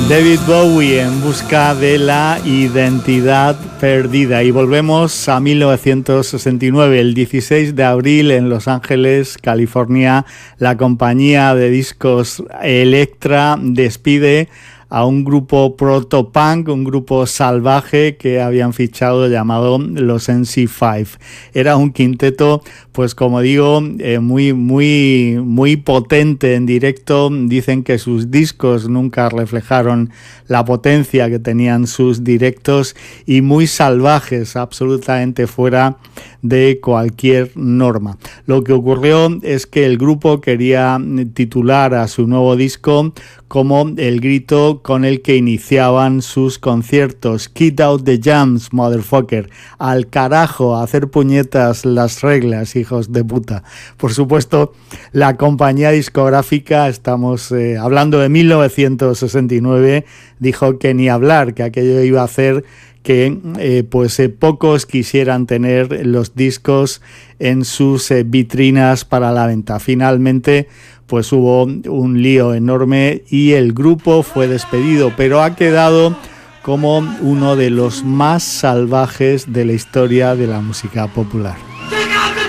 David Bowie en busca de la identidad perdida. Y volvemos a 1969, el 16 de abril en Los Ángeles, California. La compañía de discos Elektra despide a un grupo protopunk, un grupo salvaje que habían fichado llamado los NC5. Era un quinteto, pues como digo, muy potente en directo. Dicen que sus discos nunca reflejaron la potencia que tenían sus directos y muy salvajes, absolutamente fuera de cualquier norma. Lo que ocurrió es que el grupo quería titular a su nuevo disco como el grito con el que iniciaban sus conciertos: "Kid out the jams, motherfucker", al carajo, a hacer puñetas las reglas, hijos de puta. Por supuesto, la compañía discográfica, estamos hablando de 1969, dijo que ni hablar, que aquello iba a hacer que pocos quisieran tener los discos en sus vitrinas para la venta. Finalmente, pues hubo un lío enorme y el grupo fue despedido, pero ha quedado como uno de los más salvajes de la historia de la música popular.